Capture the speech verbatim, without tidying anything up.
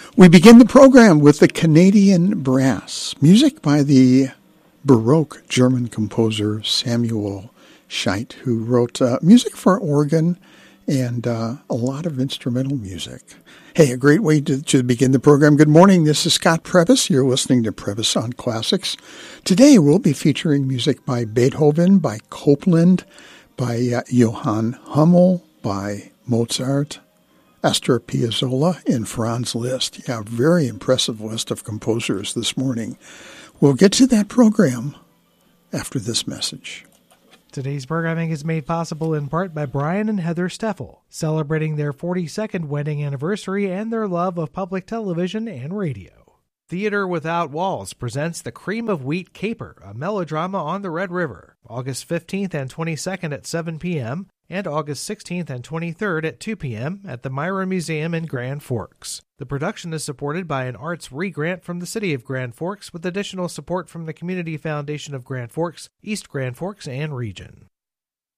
We begin the program with the Canadian Brass, music by the Baroque German composer Samuel Scheidt, who wrote uh, music for organ and uh, a lot of instrumental music. Hey, a great way to, to begin the program. Good morning, this is Scott Previs. You're listening to Previs on Classics. Today we'll be featuring music by Beethoven, by Copland, by uh, Johann Hummel, by Mozart, Astor Piazzolla, and Franz Liszt. Yeah, very impressive list of composers this morning. We'll get to that program after this message. Today's programming is made possible in part by Brian and Heather Steffel, celebrating their forty-second wedding anniversary and their love of public television and radio. Theater Without Walls presents The Cream of Wheat Caper, a melodrama on the Red River, August fifteenth and twenty-second at seven p.m., and August sixteenth and twenty-third at two p.m. at the Myra Museum in Grand Forks. The production is supported by an arts re-grant from the City of Grand Forks with additional support from the Community Foundation of Grand Forks, East Grand Forks, and Region.